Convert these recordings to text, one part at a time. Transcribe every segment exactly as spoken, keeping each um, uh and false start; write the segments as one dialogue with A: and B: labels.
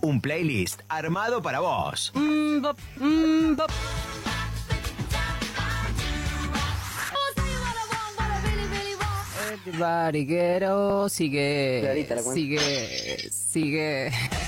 A: Un playlist armado para vos.
B: Mm, bop, mm, bop. Bariguero, sigue,
C: Clarita la cuenta.
B: sigue, sigue.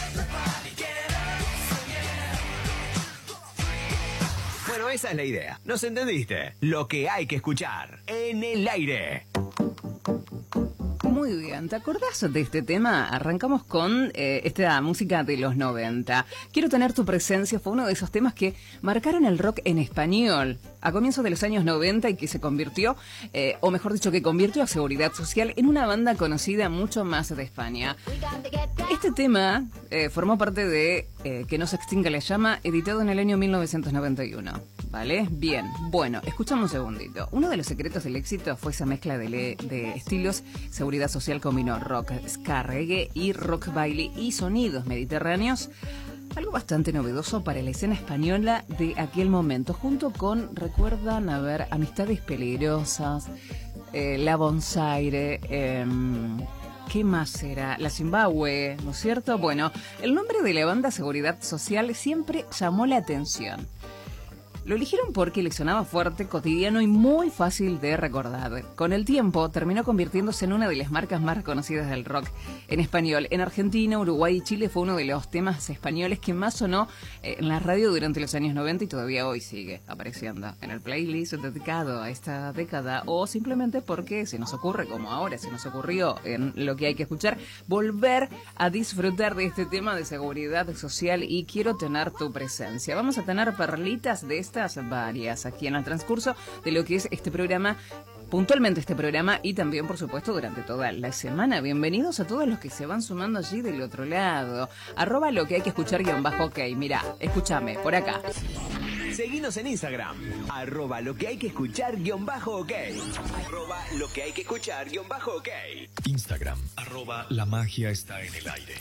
A: Bueno, esa es la idea. ¿Nos entendiste? Lo que hay que escuchar en el aire.
B: Muy bien, ¿te acordás de este tema? Arrancamos con eh, esta música de los noventa. Quiero tener tu presencia, fue uno de esos temas que marcaron el rock en español a comienzos de los años noventa y que se convirtió, eh, o mejor dicho, que convirtió a Seguridad Social en una banda conocida mucho más de España. Este tema eh, formó parte de eh, Que no se extinga la llama, editado en el año mil novecientos noventa y uno. ¿Vale? Bien, bueno, escuchamos un segundito. Uno de los secretos del éxito fue esa mezcla de, le de estilos. Seguridad Social combinó rock, ska, reggae y rock baile y sonidos mediterráneos. Algo bastante novedoso para la escena española de aquel momento, junto con, recuerdan, a ver, Amistades Peligrosas, eh, La Bonsaire, eh, ¿qué más era? La Zimbabue, ¿no es cierto? Bueno, el nombre de la banda Seguridad Social siempre llamó la atención. Lo eligieron porque le sonaba fuerte, cotidiano y muy fácil de recordar. Con el tiempo terminó convirtiéndose en una de las marcas más reconocidas del rock en español. En Argentina, Uruguay y Chile fue uno de los temas españoles que más sonó en la radio durante los años noventa y todavía hoy sigue apareciendo en el playlist dedicado a esta década, o simplemente porque se nos ocurre, como ahora se nos ocurrió en Lo que hay que escuchar, volver a disfrutar de este tema de seguridad social y quiero tener tu presencia. Vamos a tener perlitas de esta varias aquí en el transcurso de lo que es este programa, puntualmente este programa y también por supuesto durante toda la semana. Bienvenidos a todos los que se van sumando allí del otro lado. Arroba lo que hay que escuchar guión bajo ok. Mirá, escúchame, por acá.
A: Seguinos en Instagram, arroba lo que hay que escuchar guión bajo ok. Arroba lo que hay que escuchar guión bajo ok.
D: Instagram, arroba la magia está en el aire.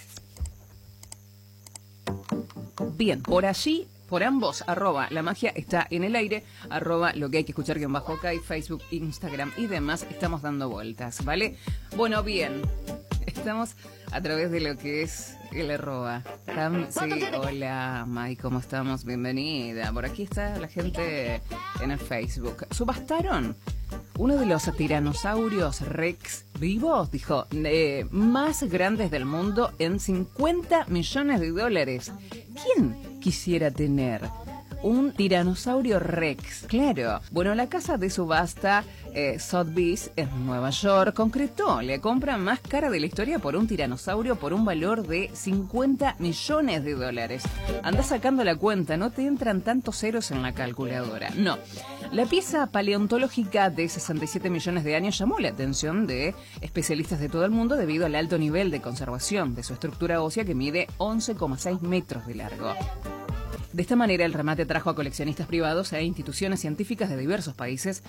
B: Bien, por allí, por ambos, arroba la magia está en el aire, arroba lo que hay que escuchar guión bajo ok, Facebook, Instagram y demás, estamos dando vueltas, ¿vale? Bueno, bien, estamos a través de lo que es el arroba. Tam, sí, hola, Mai, ¿cómo estamos? Bienvenida. Por aquí está la gente en el Facebook. ¿Subastaron uno de los tiranosaurios Rex vivos? Dijo, eh, más grandes del mundo en cincuenta millones de dólares. ¿Quién quisiera tener un tiranosaurio Rex? Claro. Bueno, la casa de subasta eh, Sotheby's en Nueva York concretó la compra más cara de la historia por un tiranosaurio por un valor de cincuenta millones de dólares. Anda sacando la cuenta, no te entran tantos ceros en la calculadora. No. La pieza paleontológica de sesenta y siete millones de años llamó la atención de especialistas de todo el mundo debido al alto nivel de conservación de su estructura ósea que mide once coma seis metros de largo. De esta manera, el remate atrajo a coleccionistas privados e instituciones científicas de diversos países